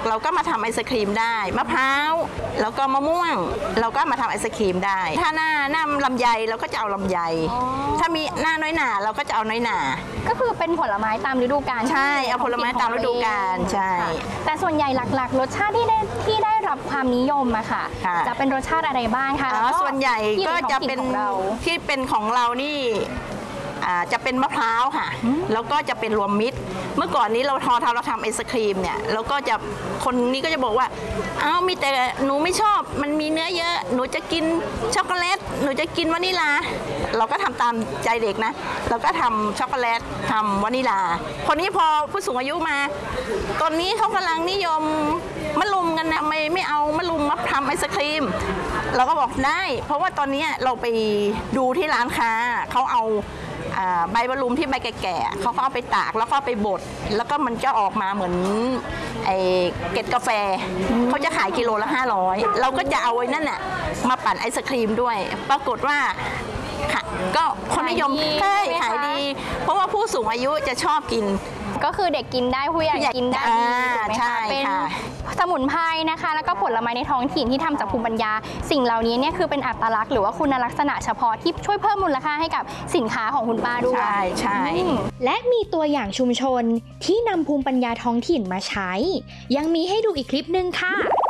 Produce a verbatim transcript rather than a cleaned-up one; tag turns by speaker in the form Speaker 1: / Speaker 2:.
Speaker 1: เราก็มาทำไอศครีมได้มะพร้าวแล้วก็มะม่วงเราก็มาทำไอศครีมได้ถ้าหน้าหน้าลำไยเราก็จะเอาลำไยถ้ามีหน้าน้อยหนาเราก็จะเอาน้อยหนา
Speaker 2: ก็คือเป็นผลไม้ตามฤดูกาล
Speaker 1: ใช่เอาผลไม้ตามฤดูกาลใช่
Speaker 2: แต่ส่วนใหญ่หลักๆรสชาติที่ได้ที่ได้รับความนิยมอะค่ะจะเป็นรสชาติอะไรบ้างคะ
Speaker 1: ส่วนใหญ่ก็จะเป็นที่เป็นของเรานี่จะเป็นมะพร้าวค่ะแล้วก็จะเป็นรวมมิตรเมื่อก่อนนี้เราทอทำเราทำไอศครีมเนี่ยแล้วก็จะคนนี้ก็จะบอกว่าอ้าวมีแต่หนูไม่ชอบมันมีเนื้อเยอะหนูจะกินช็อกโกแลตหนูจะกินวานิลาเราก็ทำตามใจเด็กนะเราก็ทำช็อกโกแลตทำวานิลาคนนี้พอผู้สูงอายุมาตอนนี้เขากำลังนิยมมะลุมกันนะไม่ไม่เอามะลุมมาทำไอศครีมเราก็บอกได้เพราะว่าตอนนี้เราไปดูที่ร้านค้าเขาเอาใบมะลุมที่ใบแก่ๆเขาก็เอาไปตากแล้วก็ไปบดแล้วก็มันจะออกมาเหมือนไอ้เกล็ดกาแฟเขาจะขายกิโลละห้าร้อยเราก็จะเอาไว้นั่นน่ะมาปั่นไอศครีมด้วยปรากฏว่าค่ะก็คนนิยมใช่ขายดีเพราะว่าผู้สูงอายุจะชอบกิน
Speaker 2: ก็คือเด็กกินได้ผู้ใหญ่กินได้ถูกไหมคะเป็นสมุนไพรนะคะแล้วก็ผลไม้ในท้องถิ่นที่ทำจากภูมิปัญญาสิ่งเหล่านี้เนี่ยคือเป็นอัตลักษณ์หรือว่าคุณลักษณะเฉพาะที่ช่วยเพิ่มมูลค่าให้กับสินค้าของคุณป้าด้วย
Speaker 1: ใช่ใช่
Speaker 3: และมีตัวอย่างชุมชนที่นำภูมิปัญญาท้องถิ่นมาใช้ยังมีให้ดูอีกคลิปนึงค่ะ